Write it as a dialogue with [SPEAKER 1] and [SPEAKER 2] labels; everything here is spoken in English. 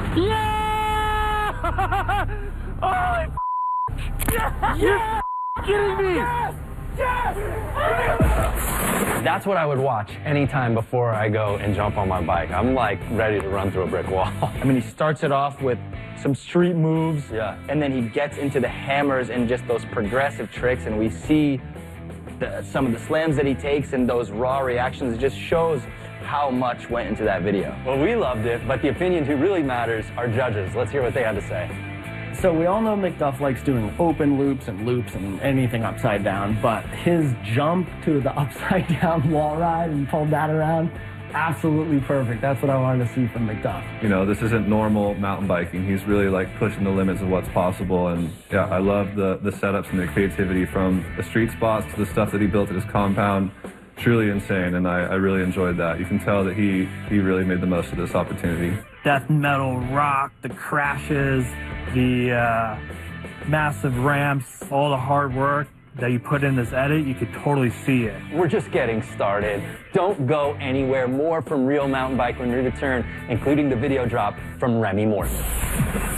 [SPEAKER 1] Yeah! Holy yeah! You're kidding me! Yes! Yes! That's what I would watch anytime before I go and jump on my bike. I'm like ready to run through a brick wall.
[SPEAKER 2] I mean, he starts it off with some street moves,
[SPEAKER 1] Yeah.
[SPEAKER 2] and then he gets into the hammers and just those progressive tricks, and we see some of the slams that he takes and those raw reactions. It just shows how much went into that video.
[SPEAKER 1] Well, we loved it, but the opinion who really matters are judges. Let's hear what they had to say.
[SPEAKER 3] So we all know McDuff likes doing open loops and anything upside down, but his jump to the upside down wall ride and pulled that around, absolutely perfect. That's what I wanted to see from McDuff.
[SPEAKER 4] You know, this isn't normal mountain biking. He's really like pushing the limits of what's possible, and yeah, I love the setups and the creativity from the street spots to the stuff that he built at his compound. Truly insane, and I really enjoyed that. You can tell that he really made the most of this opportunity.
[SPEAKER 5] Death metal rock, the crashes, the massive ramps, all the hard work that you put in this edit, you could totally see it.
[SPEAKER 1] We're just getting started. Don't go anywhere. More from Real Mountain Bike when we return, including the video drop from Remy Morton.